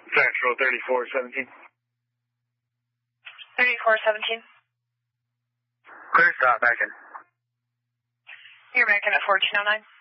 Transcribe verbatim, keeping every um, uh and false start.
Central thirty-four seventeen. thirty-four seventeen. Clear stop, back in. You're back in at fourteen oh nine.